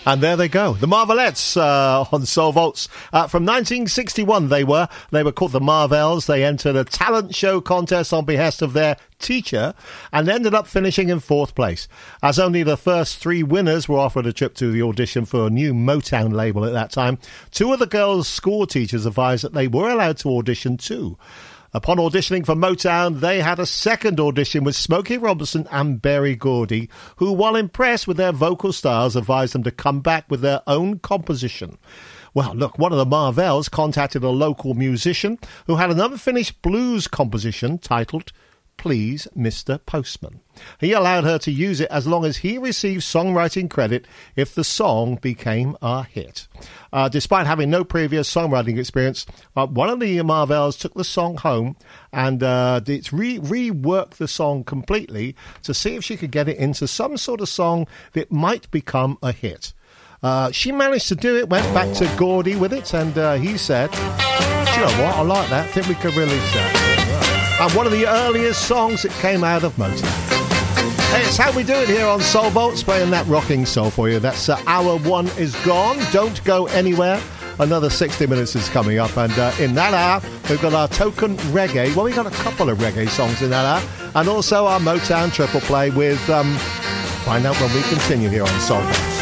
And there they go. The Marvelettes on Soul Vaults. From 1961 they were. They were called the Marvels. They entered a talent show contest on behest of their teacher and ended up finishing in 4th place. As only the first 3 winners were offered a trip to the audition for a new Motown label at that time, 2 of the girls' school teachers advised that they were allowed to audition too. Upon auditioning for Motown, they had a second audition with Smokey Robinson and Berry Gordy, who, while impressed with their vocal styles, advised them to come back with their own composition. Well, look, one of the Marvels contacted a local musician who had an unfinished blues composition titled Please, Mr. Postman. He allowed her to use it as long as he received songwriting credit if the song became a hit. Despite having no previous songwriting experience, one of the Marvels took the song home and reworked the song completely to see if she could get it into some sort of song that might become a hit. She managed to do it, went back to Gordy with it, and he said, "Do you know what, I like that, I think we could release that." And one of the earliest songs that came out of Motown. Hey, it's how we do it here on Soul Vaults, playing that rocking soul for you. That's hour 1 is gone. Don't go anywhere. Another 60 minutes is coming up, and in that hour, we've got our token reggae. Well, we've got a couple of reggae songs in that hour, and also our Motown triple play with, find out when we continue here on Soul Vaults.